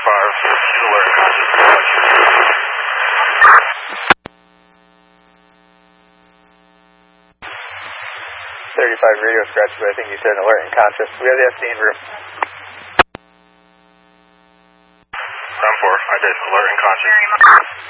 she's alert and conscious. 35 radio scratch, but I think you said alert and conscious. We have the FD in room. Ground 4, I did alert and conscious.